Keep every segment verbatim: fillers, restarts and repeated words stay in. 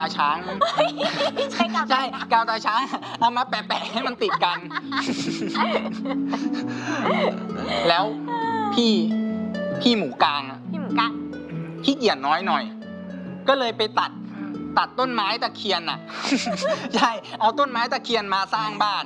ตาช้างใช่ใช่กาวตาช้างเอามาแปะๆให้มันติดกัน แล้วพี่พี่หมูกลางพี่หมูกลางขี้เกียจน้อยหน่อยก็เลยไปตัดตัดต้นไม้ตะเคียนอ่ะ ใช่เอาต้นไม้ตะเคียนมาสร้างบ้าน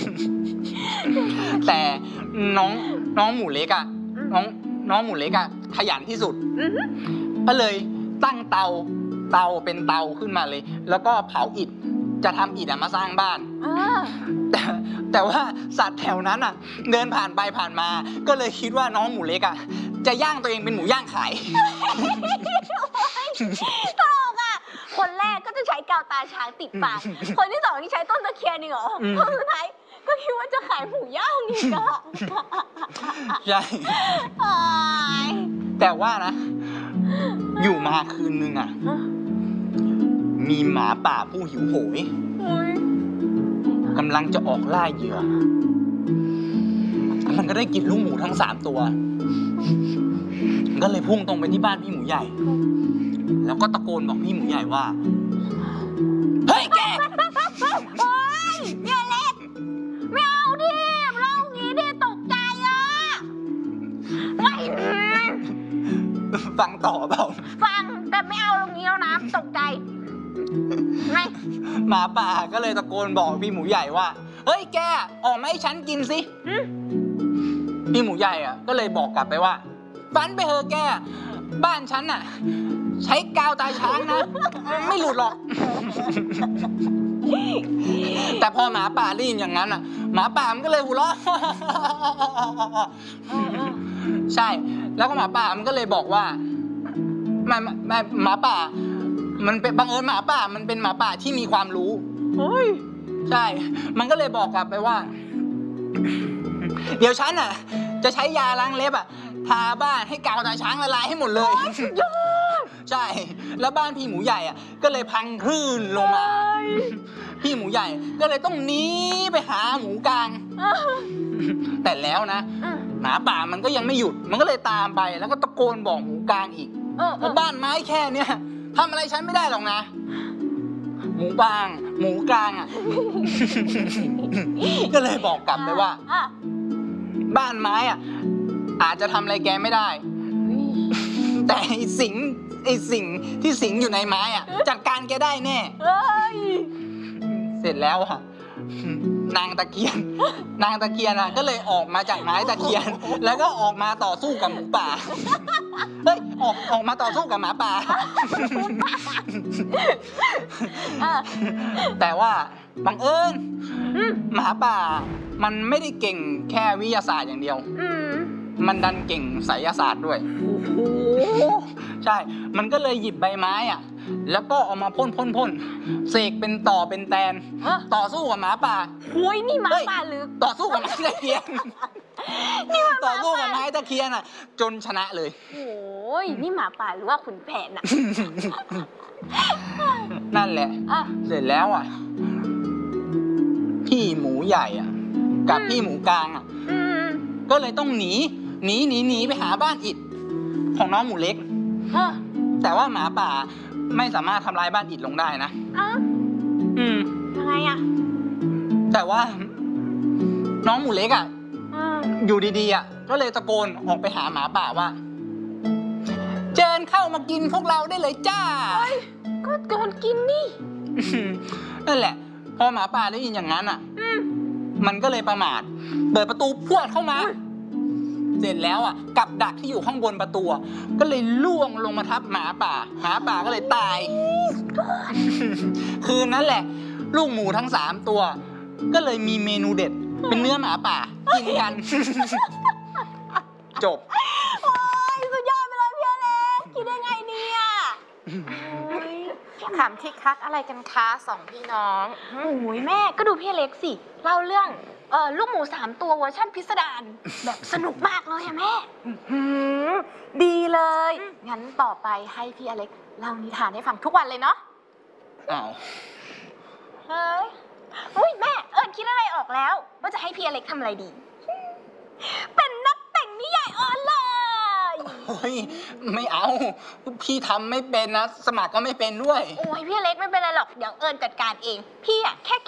แต่น้องน้องหมูเล็กอ่ะน้องน้องหมูเล็กอ่ะขยันที่สุดก็เลยตั้งเตาเตาเป็นเตาขึ้นมาเลยแล้วก็เผาอิฐจะทำอิฐมาสร้างบ้านแต่แต่ว่าสัตว์แถวนั้นอ่ะเดินผ่านไปผ่านมาก็เลยคิดว่าน้องหมูเล็กอ่ะจะย่างตัวเองเป็นหมูย่างขายตลกอ่ะคนแรกก็จะใช้กาวตาช้างติดปากคนที่สองที่ใช้ต้นตะเคียนนี่เหรอคนสุดท้ายก็คิดว่าจะขายหมูย่างนี่ก็ใช่แต่ว่านะอยู่มาคืนนึงอ่ะมีหมาป่าผู้หิวโหยกำลังจะออกล่าเหยื่อมันก็ได้กินลูกหมูทั้งสามตัวก็เลยพุ่งตรงไปที่บ้านพี่หมูใหญ่แล้วก็ตะโกนบอกพี่หมูใหญ่ว่าเฮ้ยแกโอ๊ยอย่าเล็กไม่เอาดิเล่างี้ดิตกใจอ่ะฟังต่อเปล่าฟังแต่ไม่เอาตรงนี้แล้วนะตกใจไงหมาป่าก็เลยตะโกนบอกพี่หมูใหญ่ว่าเฮ้ยแกออกมาให้ฉันกินสิพี่หมูใหญ่อ่ะก็เลยบอกกลับไปว่าฟันไปเถอะแกบ้านฉันน่ะใช้กาวตาช้างนะไม่หลุดหรอกแต่พอหมาป่าได้ยินอย่างนั้นอ่ะหมาป่ามันก็เลยหัวเราะใช่แล้วก็หมาป่ามันก็เลยบอกว่าหมาหมาป่ามันเป็นบังเอิญหมาป่ามันเป็นหมาป่าที่มีความรู้ใช่มันก็เลยบอกกลับไปว่าเดี๋ยวฉันอ่ะจะใช้ยาล้างเล็บอ่ะทาบ้านให้กาวตาช้างละลายให้หมดเลยใช่แล้วบ้านพี่หมูใหญ่อ่ะก็เลยพังคลื่นลงมาพี่หมูใหญ่ก็เลยต้องหนีไปหาหมูกลางแต่แล้วนะหมาป่ามันก็ยังไม่หยุดมันก็เลยตามไปแล้วก็ตะโกนบอกหมูกลางอีกว่าบ้านไม้แค่เนี้ยทำอะไรฉันไม่ได้หรอกนะหมูกลางหมูกลางอ่ะก็เลยบอกกลับไปว่าบ้านไม้อ่ะอาจจะทำอะไรแกไม่ได้แต่ไอ้สิงไอ้สิ่งที่สิงอยู่ในไม้อ่ะจัดการแกได้แน่เสร็จแล้วอ่ะนางตะเคียนนางตะเคียนอ่ะก็เลยออกมาจากไม้ตะเคียนแล้วก็ออกมาต่อสู้กับหมูป่าเฮ้ยออกออกมาต่อสู้กับหมาป่าแต่ว่าบังเอิญหมาป่ามันไม่ได้เก่งแค่วิทยาศาสตร์อย่างเดียวมันดันเก่งไสยศาสตร์ด้วยใช่มันก็เลยหยิบใบไม้อ่ะแล้วก็เอามาพ่นพ่นพ่นเสกเป็นต่อเป็นแตนต่อสู้กับหมาป่าหุยนี่หมาป่าหรือต่อสู้กับไม้ตะเคียนนี่ต่อสู้กับไม้ตะเคียนอ่ะจนชนะเลยโอ้ยนี่หมาป่าหรือว่าขุนแผนอ่ะนั่นแหละเสร็จแล้วอ่ะพี่หมูใหญ่อ่ะกับพี่หมูกลางอ่ะก็เลยต้องหนีหนีหนีหนีไปหาบ้านอิฐของน้องหมูเล็กแต่ว่าหมาป่าไม่สามารถทำลายบ้านอิฐลงได้นะอืมยังไงอ่ะแต่ว่าน้องหมูเล็กอ่ะอยู่ดีๆอ่ะก็เลยตะโกนออกไปหาหมาป่าว่าเชิญเข้ามากินพวกเราได้เลยจ้าก็โดนกินนี่นั่นแหละพอหมาป่าได้ยินอย่างนั้นอ่ะมันก็เลยประมาทเปิดประตูพรวดเข้ามาเสร็จแล้วอ่ะกับดักที่อยู่ข้างบนประตูก็เลยล่วงลงมาทับหมาป่าหมาป่าก็เลยตายคืนนั้นแหละลูกหมูทั้งสามตัวก็เลยมีเมนูเด็ดเป็นเนื้อหมาป่ากินกันจบโอ้ยสุดยอดไปเลยพี่อเล็กคิดได้ไงเนี่ยขำคิกคักอะไรกันคะสองพี่น้องโอ้ยแม่ก็ดูพี่อเล็กสิเล่าเรื่องเออลูกหมูสามตัวเวอร์ชันพิสดารแบบสนุกมากเลยอะแม่ดีเลยงั้นต่อไปให้พี่อเล็กเล่านิทานให้ฟังทุกวันเลยเนาะอ้าวเฮ้ยอุ้ยแม่เอิญคิดอะไรออกแล้วว่าจะให้พี่อเล็กทำอะไรดีเป็นนักแต่งนิยายออนไลน์เฮ้ยไม่เอา พี่ทำไม่เป็นนะ สมัครก็ไม่เป็นด้วยโอ้ยพี่อเล็กไม่เป็นไรหรอก เดี๋ยวเอิญจัดการเอง พี่อะแค่